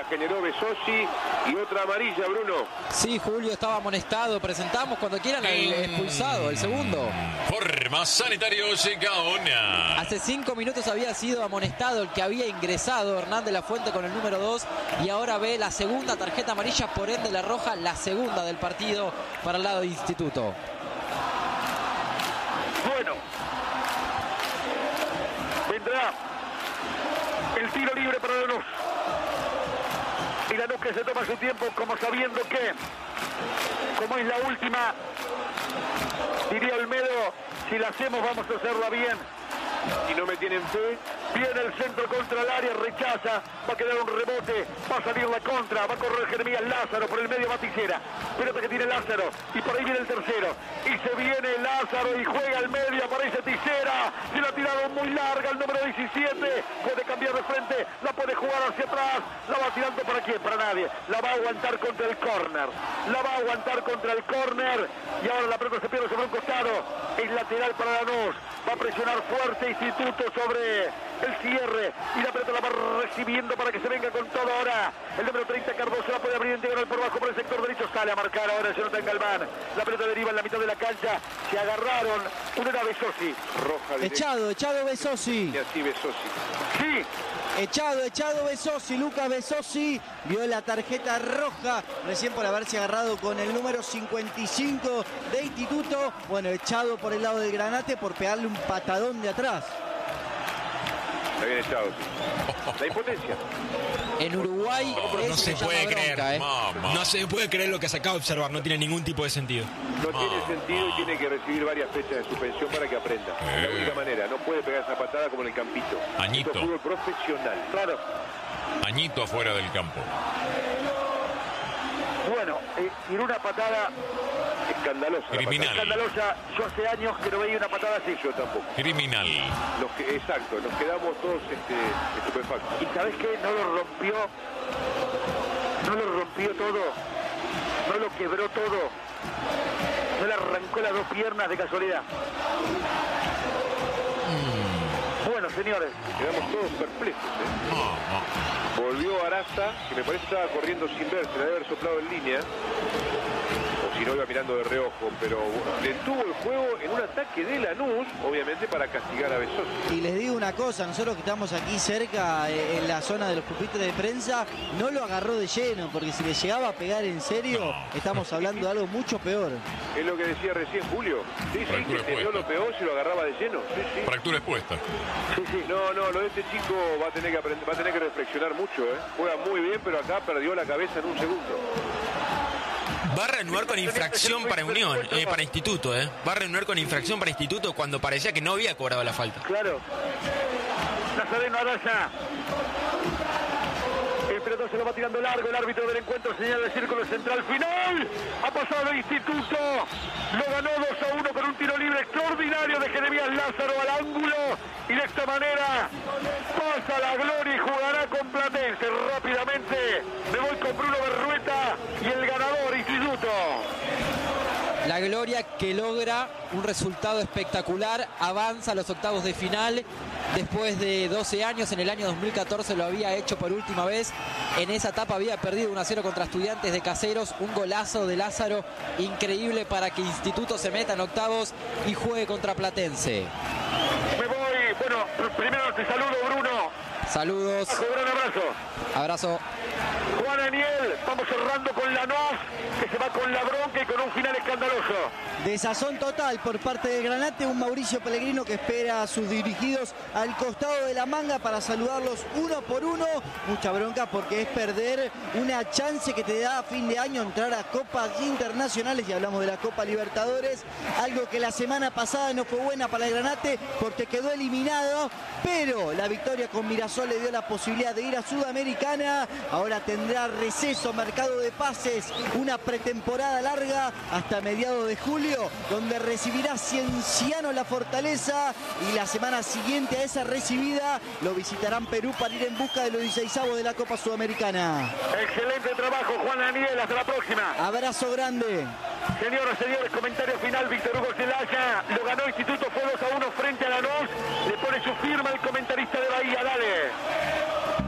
la generó Besosi y otra amarilla, Bruno. Sí, Julio estaba amonestado. Presentamos cuando quieran el expulsado, el segundo. Forma Sanitario Gaona. Hace 5 minutos había sido amonestado el que había ingresado, Hernán de la Fuente, con el número 2. Y ahora ve la segunda tarjeta amarilla, por ende la roja, la segunda del partido para el lado de Instituto. Bueno, vendrá el tiro libre para Lanús. Y Lanús que se toma su tiempo, como sabiendo que, como es la última, diría Olmedo, si la hacemos vamos a hacerla bien. Si no me tienen fe, Viene el centro contra el área, rechaza, va a quedar un rebote, va a salir la contra, va a correr Jeremías Lázaro, por el medio va Tisera, pelota que tiene Lázaro, y por ahí viene el tercero, y se viene Lázaro y juega al medio, aparece Tisera, y la ha tirado muy larga, el número 17, puede cambiar de frente, la puede jugar hacia atrás, la va tirando para quién, para nadie, la va a aguantar contra el córner, y ahora la pelota se pierde sobre un costado, es lateral para Lanús, va a presionar fuerte Instituto sobre el cierre, y la pelota la va recibiendo para que se venga con todo ahora, el número 30 Cardoso la puede abrir en diagonal por bajo por el sector derecho, sale a marcar ahora Jonathan Galván, la pelota deriva en la mitad de la cancha, se agarraron, uno era Besosi, roja directa. Echado Besosi. Y así Besosi. sí, Echado Besosi, Lucas Besosi vio la tarjeta roja recién por haberse agarrado con el número 55 de Instituto. Bueno, echado por el lado del Granate por pegarle un patadón de atrás. Está bien echado, sí. La impotencia. En Uruguay No se puede creer. Mamá. No se puede creer lo que se acaba de observar. No tiene ningún tipo de sentido. No tiene sentido y tiene que recibir varias fechas de suspensión para que aprenda. Es la única manera. No puede pegar esa patada como en el campito. Añito. Esto es fútbol profesional. claro. Añito afuera del campo. Bueno, tiró una patada Escandalosa. la Criminal. patada. escandalosa, yo hace años que no veía una patada así. Yo tampoco. Criminal. Exacto, nos quedamos todos estupefactos. ¿Y sabes qué? No lo rompió todo, no lo quebró todo, no le arrancó las dos piernas de casualidad. Bueno, señores, Quedamos todos perplejos. Volvió Araza, que me parece que estaba corriendo sin ver, se le debe haber soplado en línea. O si no, iba mirando de reojo, pero detuvo el juego en un ataque de Lanús, obviamente para castigar a Besosi. Y les digo una cosa, nosotros que estamos aquí cerca en la zona de los pupitres de prensa, no lo agarró de lleno, porque si le llegaba a pegar en serio, estamos hablando de algo mucho peor. Es lo que decía recién Julio. Sí, Fractura que tenía expuesta. lo peor si lo agarraba de lleno. Sí. Fractura expuesta. No, lo de este chico va a tener que aprender, va a tener que reflexionar mucho, ¿eh? Juega muy bien, pero acá perdió la cabeza en un segundo. Va a reanudar con infracción para Unión, para Instituto, Va a reanudar con infracción para Instituto cuando parecía que no había cobrado la falta. claro. Nazareno Araza. El pelotón se lo va tirando largo, el árbitro del encuentro señala el círculo central final. Ha pasado el Instituto, lo ganó 2-1 con un tiro libre extraordinario de Jeremías Lázaro al ángulo. Y de esta manera pasa la gloria y jugará con Platense. Rápidamente me voy con Bruno Berrueta y el ganador Instituto. La Gloria, que logra un resultado espectacular, avanza a los octavos de final después de 12 años. En el año 2014 lo había hecho por última vez. En esa etapa había perdido 1-0 contra Estudiantes de Caseros. Un golazo de Lázaro increíble para que Instituto se meta en octavos y juegue contra Platense. Me voy, bueno, primero te saludo, Bruno. Saludos, Un gran abrazo. abrazo. Juan Aniel, vamos cerrando con Lanús, que se va con la bronca y con un final escandaloso. Desazón total por parte del Granate, un Mauricio Pellegrino que espera a sus dirigidos al costado de la manga para saludarlos uno por uno. Mucha bronca porque es perder una chance que te da a fin de año entrar a copas internacionales, y hablamos de la Copa Libertadores, algo que la semana pasada no fue buena para el Granate porque quedó eliminado, pero la victoria con Mirasol le dio la posibilidad de ir a Sudamericana. Ahora tendrá receso, mercado de pases, una pretemporada larga hasta mediados de julio, donde recibirá Cienciano La Fortaleza, y la semana siguiente a esa recibida lo visitarán Perú para ir en busca de los 16avos de la Copa Sudamericana. Excelente trabajo, Juan Aniel, hasta la próxima. Abrazo grande. Señoras, señores, comentario final, Víctor Hugo Celaya, lo ganó Instituto, fue 2-1 frente a Lanús, le pone su firma el comentarista de Bahía, dale.